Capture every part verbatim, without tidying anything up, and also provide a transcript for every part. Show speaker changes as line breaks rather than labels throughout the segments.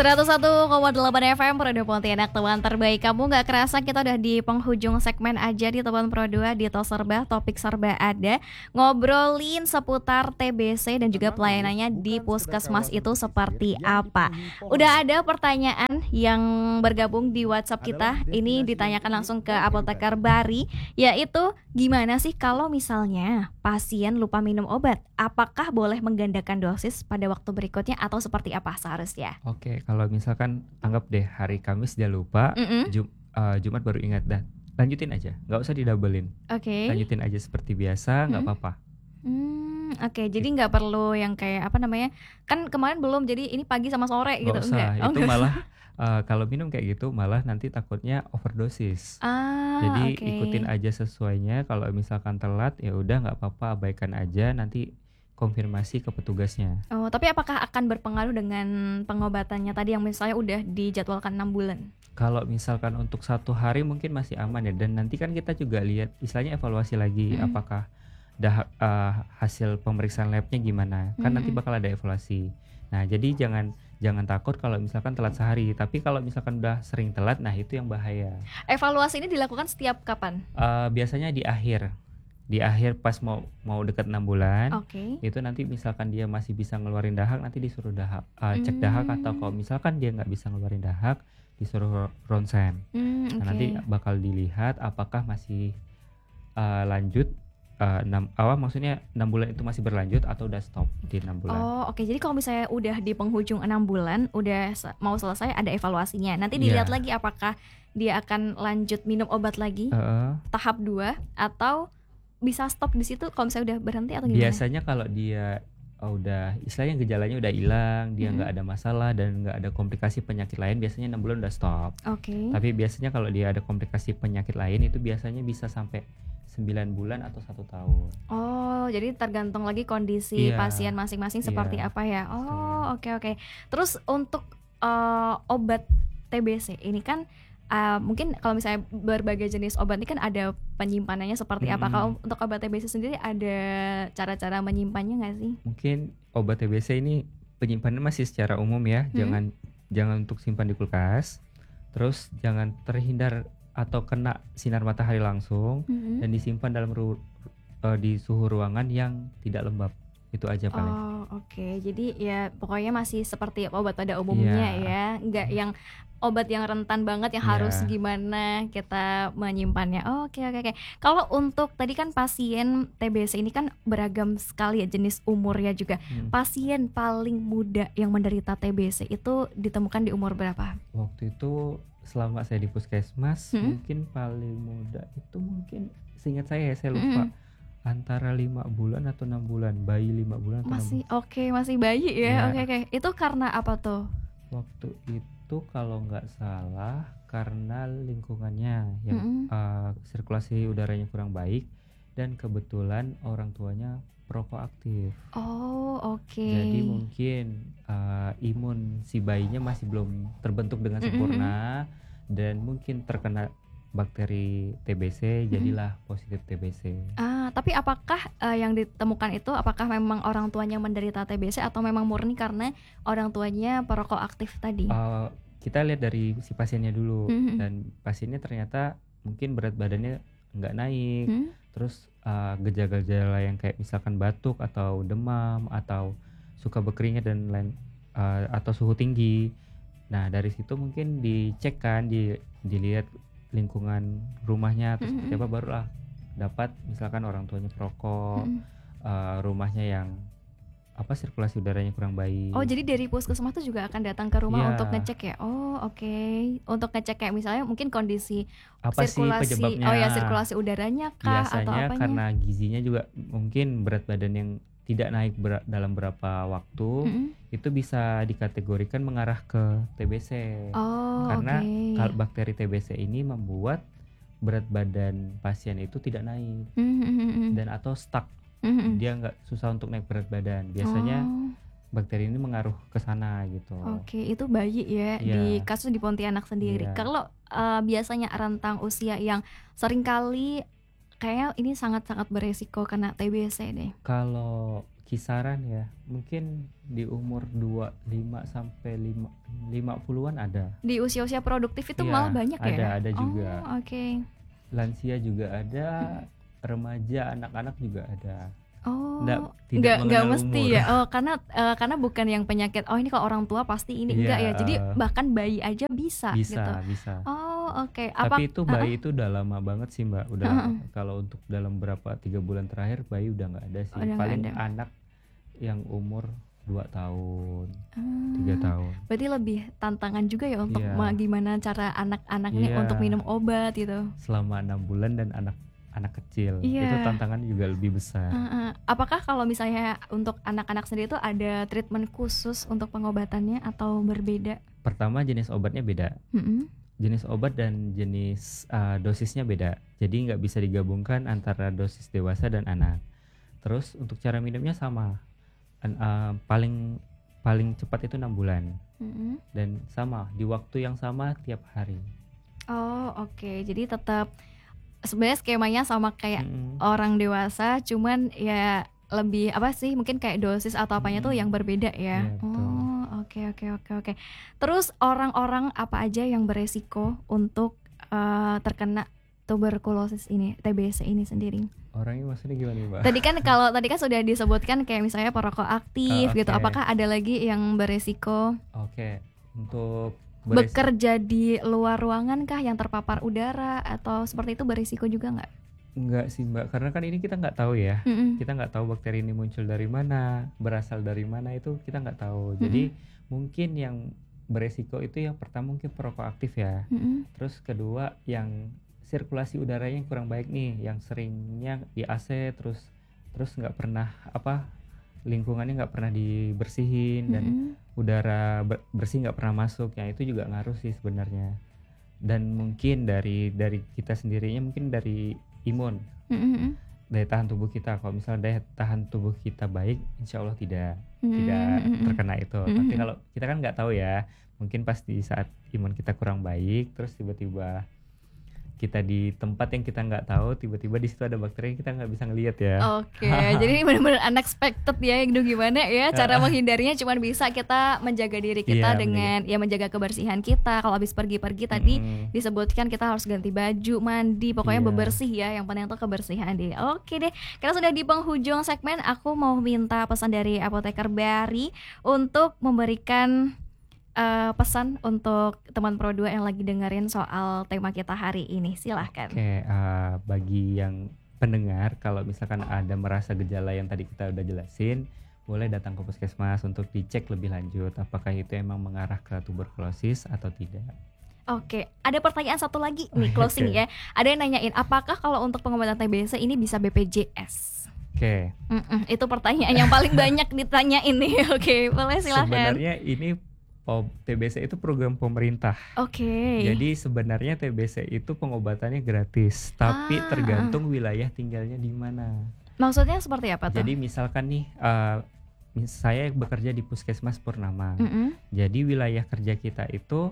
seratus satu koma delapan F M Pro dua Pontianak, teman terbaik kamu. Gak kerasa kita udah di penghujung segmen aja di teman Pro dua di Tos Serba, topik serba ada. Ngobrolin seputar T B C dan juga pelayanannya di puskesmas itu seperti apa. Udah ada pertanyaan yang bergabung di WhatsApp kita. Ini ditanyakan langsung ke Apoteker Bari, yaitu gimana sih kalau misalnya pasien lupa minum obat? Apakah boleh menggandakan dosis pada waktu berikutnya atau seperti apa seharusnya?
Oke, kalau misalkan anggap deh hari Kamis dia lupa, Jum, uh, Jumat baru ingat, dah lanjutin aja, nggak usah didabelin.
Oke. Okay.
Lanjutin aja seperti biasa, nggak mm-hmm. apa-apa.
Hmm, oke. Okay. Jadi nggak perlu yang kayak apa namanya? Kan kemarin belum, jadi ini pagi sama sore
nggak
gitu
usah.
enggak?
Itu oh, malah uh, kalau minum kayak gitu malah nanti takutnya overdosis.
Ah,
jadi
okay.
ikutin aja sesuainya. Kalau misalkan telat ya udah nggak apa-apa, abaikan aja, nanti konfirmasi ke petugasnya.
Oh, tapi apakah akan berpengaruh dengan pengobatannya tadi yang misalnya udah dijadwalkan enam bulan?
Kalau misalkan untuk satu hari mungkin masih aman ya, dan nanti kan kita juga lihat istilahnya evaluasi lagi hmm. apakah dah uh, hasil pemeriksaan labnya gimana. Kan hmm. nanti bakal ada evaluasi. Nah, jadi jangan jangan takut kalau misalkan telat sehari, tapi kalau misalkan udah sering telat, nah itu yang bahaya.
Evaluasi ini dilakukan setiap kapan?
Uh, biasanya di akhir. Di akhir pas mau mau dekat enam bulan,
okay.
itu nanti misalkan dia masih bisa ngeluarin dahak, nanti disuruh dahak, uh, cek hmm. dahak, atau kalau misalkan dia nggak bisa ngeluarin dahak, disuruh ronsen.
Hmm, okay.
Nah, nanti bakal dilihat apakah masih uh, lanjut uh, enam, awal maksudnya enam bulan itu masih berlanjut atau udah stop di enam bulan.
Oh oke, okay. Jadi kalau misalnya udah di penghujung enam bulan, udah mau selesai, ada evaluasinya. Nanti dilihat yeah. lagi apakah dia akan lanjut minum obat lagi uh-uh. tahap dua atau bisa stop di situ kalau misalnya udah berhenti atau gimana?
Biasanya kalau dia oh, udah istilahnya gejalanya udah hilang, dia nggak mm-hmm. ada masalah dan nggak ada komplikasi penyakit lain, biasanya enam bulan udah stop.
Oke. Okay.
Tapi biasanya kalau dia ada komplikasi penyakit lain itu biasanya bisa sampai sembilan bulan atau satu tahun.
Oh, jadi tergantung lagi kondisi yeah. pasien masing-masing seperti yeah. apa ya. Oh, oke oke. Okay, okay. Terus untuk uh, obat T B C ini kan Uh, mungkin kalau misalnya berbagai jenis obat ini kan ada penyimpanannya seperti hmm. apa. Kalau untuk obat T B C sendiri ada cara-cara menyimpannya nggak sih?
Mungkin obat T B C ini penyimpanannya masih secara umum ya. Hmm. Jangan jangan untuk simpan di kulkas. Terus jangan terhindar atau kena sinar matahari langsung hmm. dan disimpan dalam ru- uh, di suhu ruangan yang tidak lembab. Itu aja paling.
Oh oke, okay. Jadi ya pokoknya masih seperti obat pada umumnya yeah. ya, nggak yang obat yang rentan banget yang yeah. harus gimana kita menyimpannya. Oke okay, oke okay, oke. Okay. Kalau untuk tadi kan pasien T B C ini kan beragam sekali ya jenis umurnya juga. Hmm. Pasien paling muda yang menderita T B C itu ditemukan di umur berapa?
Waktu itu selama saya di puskesmas hmm? mungkin paling muda itu mungkin seingat saya saya lupa. Hmm. Antara lima bulan atau enam bulan, bayi lima bulan atau
masih oke okay, masih bayi ya, ya. oke okay, oke okay. Itu karena apa tuh?
Waktu itu kalau nggak salah karena lingkungannya yang mm-hmm. uh, sirkulasi udaranya kurang baik dan kebetulan orang tuanya perokok aktif.
Oh oke. Okay.
Jadi mungkin uh, imun si bayinya masih belum terbentuk dengan sempurna mm-hmm. dan mungkin terkena bakteri T B C, jadilah hmm. positif T B C.
Ah, tapi apakah uh, yang ditemukan itu apakah memang orang tuanya menderita T B C atau memang murni karena orang tuanya perokok aktif tadi?
Uh, kita lihat dari si pasiennya dulu hmm. dan pasiennya ternyata mungkin berat badannya nggak naik, hmm. terus uh, gejala-gejala yang kayak misalkan batuk atau demam atau suka berkeringat dan lain uh, atau suhu tinggi. Nah dari situ mungkin dicek kan, di, dilihat lingkungan rumahnya terus mm-hmm. seperti apa, barulah dapat misalkan orang tuanya perokok, mm-hmm. uh, rumahnya yang apa sirkulasi udaranya kurang baik.
Oh jadi dari puskesmas itu juga akan datang ke rumah
yeah.
untuk ngecek ya? Oh oke, okay. Untuk ngecek kayak misalnya mungkin kondisi
apa
sirkulasi,
sih penyebabnya?
Oh ya sirkulasi udaranya kah
biasanya
atau apanya?
Karena gizinya juga mungkin berat badan yang tidak naik ber- dalam berapa waktu mm-hmm. itu bisa dikategorikan mengarah ke T B C.
Oh,
karena
okay.
kal- bakteri T B C ini membuat berat badan pasien itu tidak naik
mm-hmm.
dan atau stuck. Mm-hmm. Dia nggak susah untuk naik berat badan. Biasanya
oh.
bakteri ini mengaruh ke sana gitu.
Oke, okay, itu bayi ya yeah. di kasus di Pontianak sendiri. Yeah. Kalau uh, biasanya rentang usia yang seringkali kayaknya ini sangat-sangat beresiko kena T B C deh.
Kalau kisaran ya, mungkin di umur dua puluh lima sampai lima puluhan ada.
Di usia-usia produktif itu
Iya,
malah banyak
ada,
ya?
ada juga.
Oh, oke. Okay.
Lansia juga ada, remaja, anak-anak juga ada.
Oh,
Nggak, tidak
nggak nggak
mengenal
mesti
umur.
ya. Oh, karena eh, karena bukan yang penyakit. Oh, ini kalau orang tua pasti ini enggak
Iya,
ya. Jadi
eh,
bahkan bayi aja bisa, gitu.
bisa, bisa.
Oh, oke. Apa
Tapi itu
Heeh.
bayi itu udah lama banget sih Mbak. Udah
Heeh.
kalau untuk dalam berapa tiga bulan terakhir bayi udah nggak ada sih.
Udah nggak
Paling
ada.
anak yang umur dua tahun,
Ah,
tiga tahun.
berarti lebih tantangan juga ya untuk
Iya,
ma- gimana cara anak-anak nih
iya.
untuk minum obat gitu.
Selama enam bulan dan anak anak kecil itu
Iya.
tantangan juga lebih besar.
Heeh. Apakah kalau misalnya untuk anak-anak sendiri itu ada treatment khusus untuk pengobatannya atau berbeda?
Pertama jenis obatnya beda.
Mm-mm.
Jenis obat dan jenis uh, dosisnya beda. Jadi nggak bisa digabungkan antara dosis dewasa dan anak. Terus untuk cara minumnya sama. An- uh, paling paling cepat itu enam bulan
Mm-mm.
dan sama di waktu yang sama tiap hari.
Oh, oke. Jadi tetap sebenarnya skemanya sama kayak
Mm-mm.
orang dewasa, cuman ya lebih apa sih? Mungkin kayak dosis atau apanya tuh
Mm-mm.
yang berbeda ya.
Iya, betul.
Oh, oke oke oke oke. Terus orang-orang apa aja yang beresiko untuk eh, terkena tuberkulosis ini, T B C ini sendiri?
Orangnya maksudnya gimana nih, Mbak?
Tadi kan kalau tadi kan sudah disebutkan kayak misalnya perokok aktif
Oh,
gitu.
oke.
Apakah ada lagi yang beresiko
Oke, untuk beres-
bekerja di luar ruangan kah yang terpapar udara atau seperti itu beresiko juga nggak?
Enggak sih Mbak, karena kan ini kita nggak tahu ya.
Mm-mm.
Kita nggak tahu bakteri ini muncul dari mana, berasal dari mana, itu kita nggak tahu. Jadi mungkin yang beresiko itu yang pertama mungkin perokok aktif ya.
Mm-mm.
Terus kedua yang sirkulasi udaranya yang kurang baik nih, yang seringnya di A C terus terus nggak pernah apa lingkungannya nggak pernah dibersihin dan
Mm-mm.
udara ber- bersih nggak pernah masuk, yang itu juga ngaruh sih sebenarnya. Dan mungkin dari dari kita sendirinya, mungkin dari imun,
Mm-mm.
daya tahan tubuh kita. Kalau misalnya daya tahan tubuh kita baik, insya Allah tidak tidak
Mm-mm.
terkena itu.
Mm-mm.
Tapi kalau kita kan nggak tahu ya, mungkin pas di saat imun kita kurang baik, terus tiba-tiba kita di tempat yang kita nggak tahu, tiba-tiba di situ ada bakteri yang kita nggak bisa ngelihat ya.
Oke, jadi ini benar-benar unexpected ya. Itu gimana ya cara menghindarinya? Cuman bisa kita menjaga diri kita
Iya,
dengan ya menjaga kebersihan kita. Kalau habis pergi-pergi tadi
Mm-mm.
disebutkan kita harus ganti baju, mandi, pokoknya
Iya.
bebersih ya. Yang penting itu kebersihan deh. Oke deh, karena sudah di penghujung segmen, aku mau minta pesan dari Apoteker Bari untuk memberikan eh, pesan untuk teman Pro dua yang lagi dengerin soal tema kita hari ini. Silahkan.
Oke, uh, bagi yang pendengar, kalau misalkan ada merasa gejala yang tadi kita udah jelasin, boleh datang ke puskesmas untuk dicek lebih lanjut apakah itu emang mengarah ke tuberkulosis atau tidak.
Oke, ada pertanyaan satu lagi nih,
Oke.
closing ya. Ada yang nanyain, apakah kalau untuk pengobatan T B C ini bisa B P J S?
Oke,
Mm-mm, itu pertanyaan yang paling banyak ditanyain nih. Oke, boleh silahkan.
sebenarnya ini oh, T B C itu program pemerintah.
Oke.
Jadi sebenarnya T B C itu pengobatannya gratis, tapi
Ah.
tergantung wilayah tinggalnya di mana.
Maksudnya seperti apa tuh?
Jadi misalkan nih, uh, mis- saya bekerja di Puskesmas Purnama.
Mm-mm.
Jadi wilayah kerja kita itu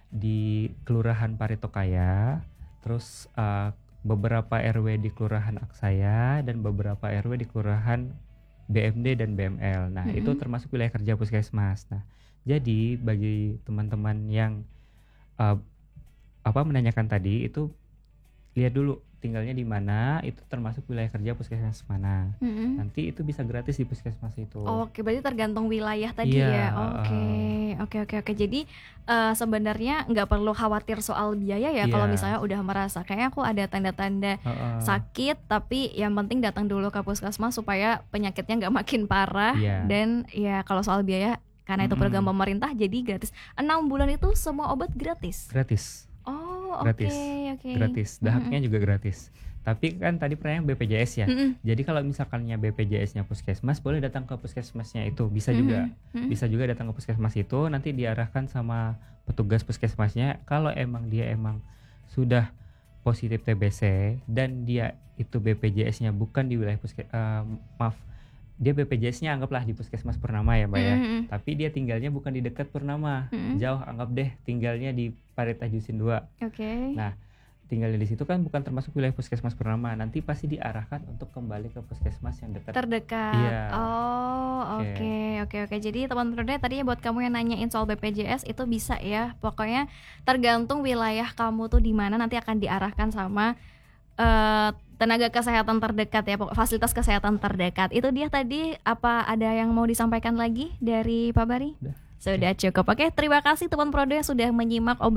di Kelurahan Paritokaya, terus uh, beberapa R W di Kelurahan Aksaya dan beberapa R W di Kelurahan B M D dan B M L. Nah,
Mm-mm.
itu termasuk wilayah kerja Puskesmas. Nah, jadi bagi teman-teman yang uh, apa menanyakan tadi, itu lihat dulu tinggalnya di mana, itu termasuk wilayah kerja puskesmas mana.
Mm-mm.
Nanti itu bisa gratis di puskesmas itu.
Oke, berarti tergantung wilayah tadi
Iya,
ya.
uh,
Oke, oke, oke, oke. Jadi eh, sebenarnya nggak perlu khawatir soal biaya ya. Kalau
Iya.
misalnya udah merasa kayaknya aku ada tanda-tanda
Uh-uh.
sakit, tapi yang penting datang dulu ke puskesmas supaya penyakitnya nggak makin parah.
Iya.
Dan ya kalau soal biaya, karena itu
Mm-mm.
program pemerintah jadi gratis. Enam bulan itu semua obat gratis.
Gratis.
Oh, oke,
Gratis.
oke.
Gratis, dahaknya juga gratis. Tapi kan tadi pertanyaan B P J S ya.
Mm-mm.
Jadi kalau misalkannya B P J S-nya puskesmas, boleh datang ke puskesmasnya itu, bisa juga.
Mm-mm.
Bisa juga datang ke puskesmas itu, nanti diarahkan sama petugas puskesmasnya. Kalau emang dia emang sudah positif T B C dan dia itu B P J S-nya bukan di wilayah puskes eh, maaf, dia B P J S-nya anggaplah di Puskesmas Purnama ya, Mbak ya.
Mm-mm.
Tapi dia tinggalnya bukan di dekat Purnama.
Mm-mm.
Jauh, anggap deh tinggalnya di Paritajusin dua.
Oke.
Nah, tinggalnya di situ kan bukan termasuk wilayah puskesmas bernama, nanti pasti diarahkan untuk kembali ke puskesmas yang dekat.
Terdekat.
Iya.
Oh, oke,
Oke.
oke, oke. Jadi teman Proda tadinya buat kamu yang nanyain soal B P J S itu bisa ya. Pokoknya tergantung wilayah kamu tuh di mana nanti akan diarahkan sama eh, tenaga kesehatan terdekat ya, pokok- fasilitas kesehatan terdekat. Itu dia tadi, apa ada yang mau disampaikan lagi dari Pak Bari?
Udah.
Sudah cukup. Oke, terima kasih teman Proda yang sudah menyimak obrolan